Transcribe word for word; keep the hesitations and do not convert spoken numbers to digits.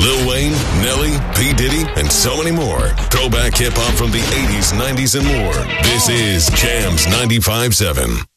Lil Wayne, Nelly, P. Diddy, and so many more. Throwback hip-hop from the eighties, nineties, and more. This is Jams ninety-five point seven.